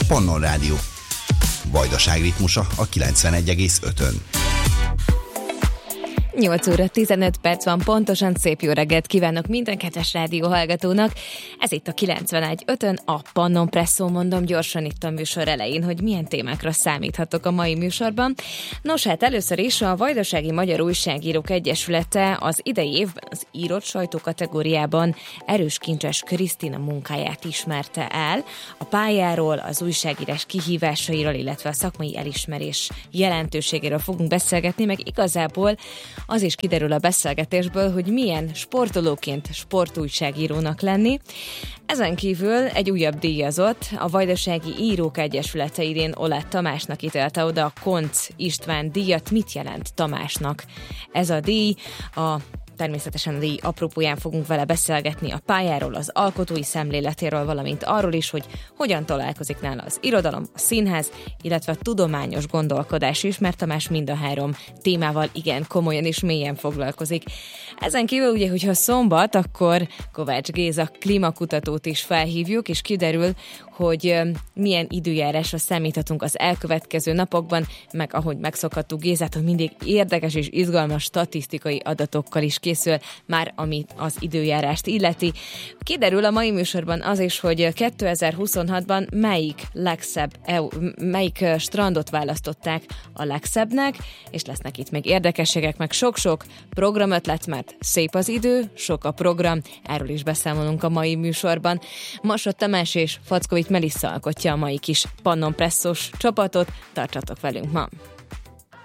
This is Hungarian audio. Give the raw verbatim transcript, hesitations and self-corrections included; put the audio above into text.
Pannon Rádió. Vajdaság ritmusa a kilencvenegy egész ötön. nyolc óra tizenöt perc van pontosan, szép jó reggelt kívánok minden kedves rádióhallgatónak. Ez itt a kilencvenegy ötön, a Pannon Presszó, mondom gyorsan itt a műsor elején, hogy milyen témákra számíthatok a mai műsorban. Nos, hát először is a Vajdasági Magyar Újságírók Egyesülete az idei évben az írott sajtó kategóriában Erős Kincses Krisztina munkáját ismerte el. A pályáról, az újságírás kihívásairól, illetve a szakmai elismerés jelentőségéről fogunk beszélgetni, meg igazából az is kiderül a beszélgetésből, hogy milyen sportolóként sportújságírónak lenni. Ezen kívül egy újabb díjazott, a Vajdasági Írók Egyesülete idén Olát Tamásnak ítélte oda a Koncz István díjat. Mit jelent Tamásnak ez a díj? A Természetesen a díj apropóján fogunk vele beszélgetni a pályáról, az alkotói szemléletéről, valamint arról is, hogy hogyan találkozik nála az irodalom, a színház, illetve a tudományos gondolkodás is, mert Tamás mind a három témával igen komolyan és mélyen foglalkozik. Ezen kívül ugye, hogyha szombat, akkor Kovács Géza klímakutatót is felhívjuk, és kiderül, hogy milyen időjárásra számíthatunk az elkövetkező napokban, meg ahogy megszokhattuk Gézát, hogy mindig érdekes és izgalmas statisztikai adatokkal is készül, már ami az időjárást illeti. Kiderül a mai műsorban az is, hogy kétezer-huszonhatban melyik legszebb, melyik strandot választották a legszebbnek, és lesznek itt még érdekességek, meg sok-sok programötlet, mert szép az idő, sok a program, erről is beszámolunk a mai műsorban. Masott Tamás és Fackovics Melissa alkotja a mai kis Pannon Presszós csapatot, tartsatok velünk ma!